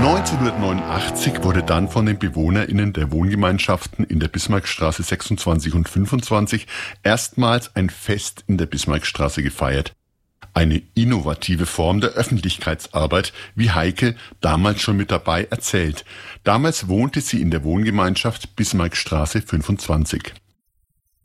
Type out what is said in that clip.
1989 wurde dann von den BewohnerInnen der Wohngemeinschaften in der Bismarckstraße 26 und 25 erstmals ein Fest in der Bismarckstraße gefeiert. Eine innovative Form der Öffentlichkeitsarbeit, wie Heike damals schon mit dabei erzählt. Damals wohnte sie in der Wohngemeinschaft Bismarckstraße 25.